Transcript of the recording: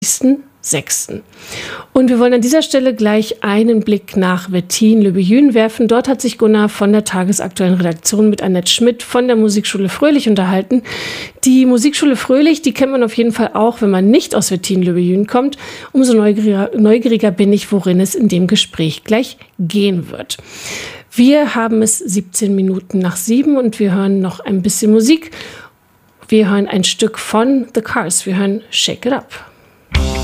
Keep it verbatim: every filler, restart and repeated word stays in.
sechsten Und wir wollen an dieser Stelle gleich einen Blick nach Wettin-le-Billun werfen. Dort hat sich Gunnar von der tagesaktuellen Redaktion mit Annette Schmidt von der Musikschule Fröhlich unterhalten. Die Musikschule Fröhlich, die kennt man auf jeden Fall auch, wenn man nicht aus Wettin-le-Billun kommt. Umso neugieriger, neugieriger bin ich, worin es in dem Gespräch gleich gehen wird. Wir haben es siebzehn Minuten nach sieben und wir hören noch ein bisschen Musik. Wir hören ein Stück von The Cars. Wir hören Shake It Up.